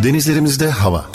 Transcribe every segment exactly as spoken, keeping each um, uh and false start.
Denizlerimizde hava.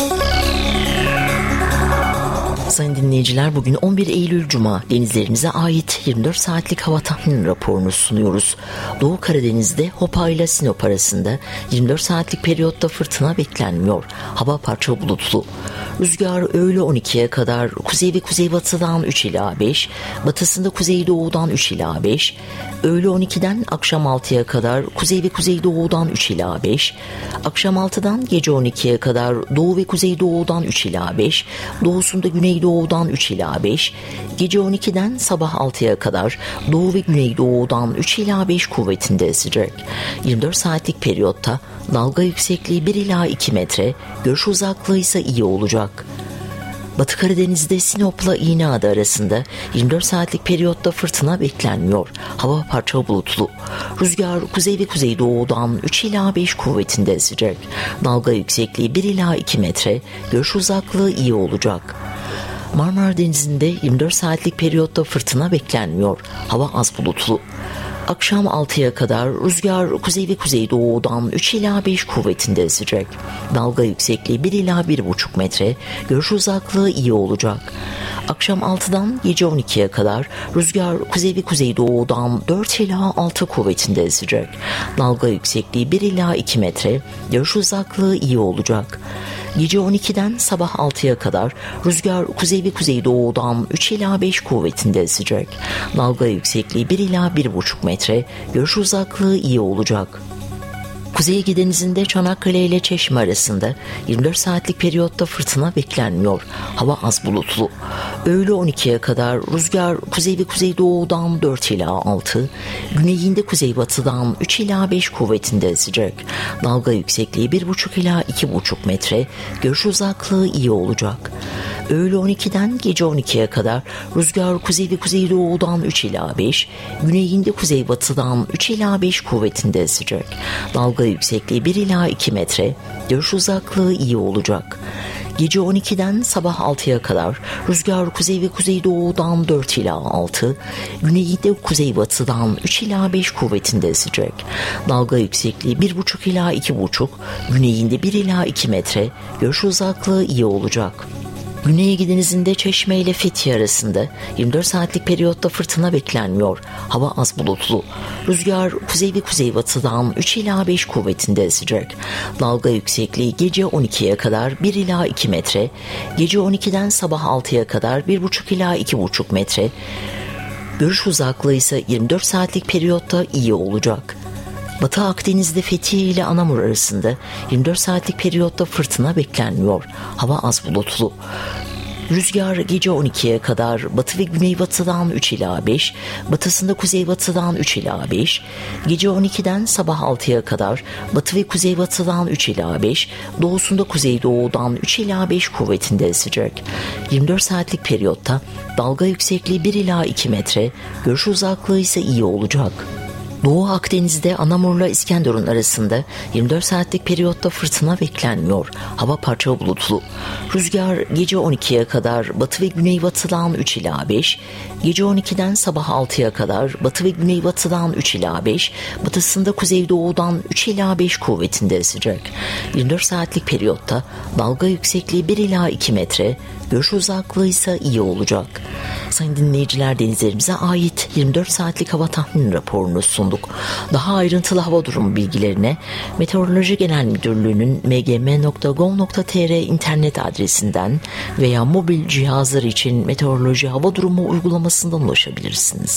Sayın dinleyiciler, bugün on bir Eylül Cuma, denizlerimize ait yirmi dört saatlik hava tahmini raporunu sunuyoruz. Doğu Karadeniz'de Hopa ile Sinop arasında yirmi dört saatlik periyotta fırtına beklenmiyor. Hava parça bulutlu. Rüzgar öğle on ikiye kadar kuzey ve kuzeybatıdan üç ila beş, batısında kuzeydoğudan üç ila beş, öğle on ikiden akşam altıya kadar kuzey ve kuzeydoğudan üç ila beş, akşam altıdan gece on ikiye kadar doğu ve kuzeydoğudan üç ila beş, doğusunda güneydoğudan üç ila beş, gece on ikiden sabah altıya kadar doğu ve güneydoğudan üç ila beş kuvvetinde esecek. yirmi dört saatlik periyotta dalga yüksekliği bir ila iki metre, görüş uzaklığı ise iyi olacak. Batı Karadeniz'de Sinop'la İğneada arasında yirmi dört saatlik periyotta fırtına beklenmiyor. Hava parça bulutlu. Rüzgar kuzey ve kuzeydoğudan üç ila beş kuvvetinde esecek. Dalga yüksekliği bir ila iki metre, görüş uzaklığı iyi olacak. Marmara Denizi'nde yirmi dört saatlik periyotta fırtına beklenmiyor. Hava az bulutlu. Akşam altıya kadar rüzgar kuzey ve kuzeydoğudan üç ila beş kuvvetinde esecek. Dalga yüksekliği bir ila bir buçuk metre, görüş uzaklığı iyi olacak. Akşam altıdan gece on ikiye kadar rüzgar kuzey ve kuzeydoğudan dört ila altı kuvvetinde esecek. Dalga yüksekliği bir ila iki metre, görüş uzaklığı iyi olacak. Gece on ikiden sabah altıya kadar rüzgar kuzey ve kuzeydoğudan üç ila beş kuvvetinde esecek. Dalga yüksekliği bir ila bir buçuk metre, görüş uzaklığı iyi olacak. Kuzey Ege Denizi'nde Çanakkale ile Çeşme arasında yirmi dört saatlik periyotta fırtına beklenmiyor. Hava az bulutlu. Öğle on ikiye kadar rüzgar kuzey ve kuzeydoğudan dört ila altı, güneyinde kuzeybatıdan üç ila beş kuvvetinde esecek. Dalga yüksekliği bir buçuk ila iki buçuk metre, görüş uzaklığı iyi olacak. Öğle on ikiden gece on ikiye kadar rüzgar kuzey ve kuzeydoğudan üç ila beş, güneyinde kuzeybatıdan üç ila beş kuvvetinde esecek. Dalga yüksekliği bir ila iki metre, görüş uzaklığı iyi olacak. Gece on ikiden sabah altıya kadar rüzgar kuzey ve kuzeydoğudan dört ila altı, güneyinde kuzeybatıdan üç ila beş kuvvetinde esecek. Dalga yüksekliği bir buçuk ila iki buçuk, güneyinde bir ila iki metre, görüş uzaklığı iyi olacak. Güney Ege Denizi'nde Çeşme ile Fethiye arasında yirmi dört saatlik periyotta fırtına beklenmiyor. Hava az bulutlu. Rüzgar kuzey ve kuzeybatıdan üç ila beş kuvvetinde esecek. Dalga yüksekliği gece on ikiye kadar bir ila iki metre, gece on ikiden sabah altıya kadar bir buçuk ila iki buçuk metre. Görüş uzaklığı ise yirmi dört saatlik periyotta iyi olacak. Batı Akdeniz'de Fethiye ile Anamur arasında yirmi dört saatlik periyotta fırtına beklenmiyor. Hava az bulutlu. Rüzgar gece on ikiye kadar batı ve güneybatıdan üç ila beş, batısında kuzeybatıdan üç ila beş, gece on ikiden sabah altıya kadar batı ve kuzeybatıdan üç ila beş, doğusunda kuzeydoğudan üç ila beş kuvvetinde esecek. yirmi dört saatlik periyotta dalga yüksekliği bir ila iki metre, görüş uzaklığı ise iyi olacak. Doğu Akdeniz'de Anamur'la İskenderun arasında yirmi dört saatlik periyotta fırtına beklenmiyor. Hava parça bulutlu. Rüzgar gece on ikiye kadar batı ve güneybatıdan üç ila beş, gece on ikiden sabah altıya kadar batı ve güneybatıdan üç ila beş, batısında kuzeydoğudan üç ila beş kuvvetinde esecek. yirmi dört saatlik periyotta dalga yüksekliği bir ila iki metre, görüş uzaklığı ise iyi olacak. Sayın dinleyiciler, denizlerimize ait yirmi dört saatlik hava tahmini raporunu sunduk. Daha ayrıntılı hava durumu bilgilerine Meteoroloji Genel Müdürlüğü'nün m g m nokta gov nokta t r internet adresinden veya mobil cihazlar için meteoroloji hava durumu uygulamasından ulaşabilirsiniz.